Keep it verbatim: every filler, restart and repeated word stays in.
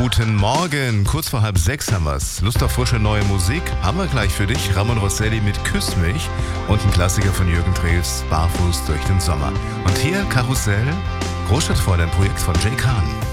Guten Morgen, kurz vor halb sechs haben wir's. Lust auf frische neue Musik? Haben wir gleich für dich. Ramon Rosselli mit Küss mich und ein Klassiker von Jürgen Drews, Barfuß durch den Sommer. Und hier Karussell, Großstadtfräulein, Projekt von Jay Kahn.